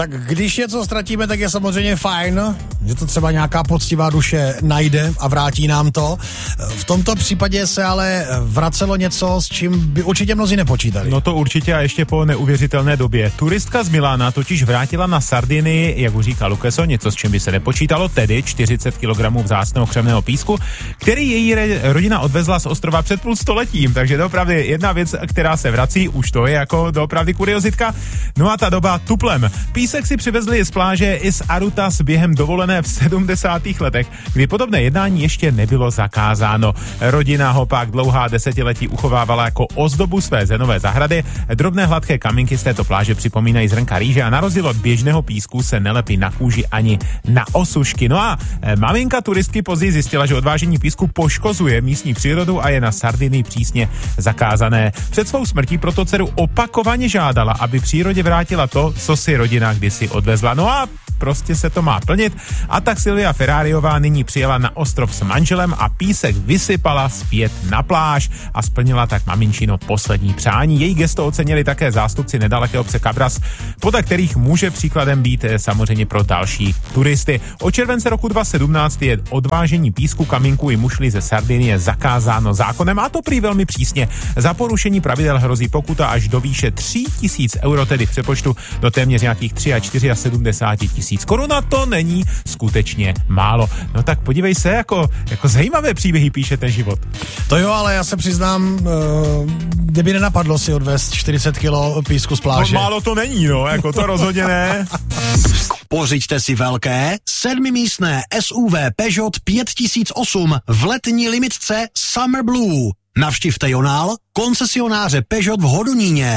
Tak když něco ztratíme, tak je samozřejmě fajn, že to třeba nějaká poctivá duše najde a vrátí nám to. V tomto případě se ale vracelo něco, s čím by určitě mnozí nepočítali. No to určitě a ještě po neuvěřitelné době. Turistka z Milána totiž vrátila na Sardinii, jak už říká Lukeso, něco, s čím by se nepočítalo, tedy 40 kg vzácného křemného písku, který její rodina odvezla z ostrova před půl stoletím. Takže doopravdy jedna věc, která se vrací, už to je jako doopravdy kuriozitka. No a ta doba tuplem. Písek si přivezli z pláže i z Arutas během dovolené v 70. letech, kdy podobné jednání ještě nebylo zakázáno. Rodina ho pak dlouhá desetiletí uchovávala jako ozdobu své zenové zahrady. Drobné hladké kamínky z této pláže připomínají zrnka rýže a na rozdíl od běžného písku se nelepí na kůži ani na osušky. No a maminka turistky později zjistila, že odvážení písku poškozuje místní přírodu a je na Sardinii přísně zakázané. Před svou smrtí proto dceru opakovaně žádala, aby přírodě vrátila to, co si rodina kdysi odvezla. No a prostě se to má plnit. A tak Silvia Ferrariová nyní přijela na ostrov s manželem a písek vysypala zpět na pláž a splnila tak maminčino poslední přání. Její gesto ocenili také zástupci nedalekého obce Cabras, podle kterých může příkladem být samozřejmě pro další turisty. Od července roku 2017 je odvážení písku, kamínků i mušlí ze Sardinie zakázáno zákonem, a to prý velmi přísně. Za porušení pravidel hrozí pokuta až do výše 3000 euro, tedy v přepočtu do téměř nějakých 73 tisíc korun, a to není skutečně málo. No tak podívej se, jako zajímavé příběhy píše ten život. To jo, ale já se přiznám, kdyby nenapadlo si odvést 40 kilo písku z pláže. No, málo to není, no, jako to rozhodně ne. Pořiďte si velké 7místné SUV Peugeot 5008 v letní limitce Summer Blue. Navštivte Jonál, koncesionáře Peugeot v Hodoníně.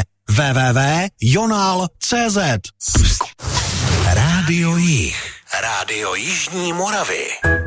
www.jonal.cz. Rádio Jih. Rádio Jižní Moravy.